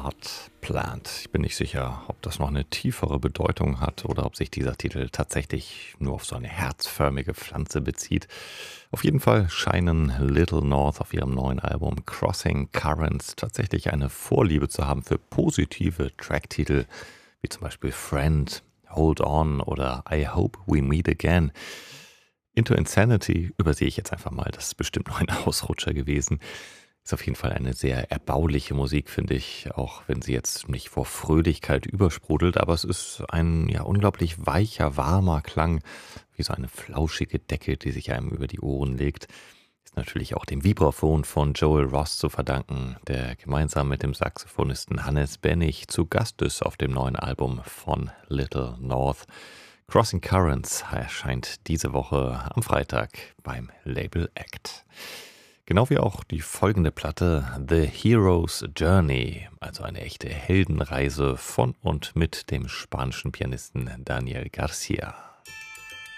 Heart Plant. Ich bin nicht sicher, ob das noch eine tiefere Bedeutung hat oder ob sich dieser Titel tatsächlich nur auf so eine herzförmige Pflanze bezieht. Auf jeden Fall scheinen Little North auf ihrem neuen Album Crossing Currents tatsächlich eine Vorliebe zu haben für positive Tracktitel, wie zum Beispiel Friend, Hold On oder I Hope We Meet Again. Into Insanity übersehe ich jetzt einfach mal, das ist bestimmt noch ein Ausrutscher gewesen. Ist auf jeden Fall eine sehr erbauliche Musik, finde ich, auch wenn sie jetzt nicht vor Fröhlichkeit übersprudelt, aber es ist ein ja unglaublich weicher, warmer Klang, wie so eine flauschige Decke, die sich einem über die Ohren legt. Ist natürlich auch dem Vibraphon von Joel Ross zu verdanken, der gemeinsam mit dem Saxophonisten Hannes Bennig zu Gast ist auf dem neuen Album von Little North. Crossing Currents erscheint diese Woche am Freitag beim Label Act. Genau wie auch die folgende Platte The Hero's Journey, also eine echte Heldenreise von und mit dem spanischen Pianisten Daniel Garcia.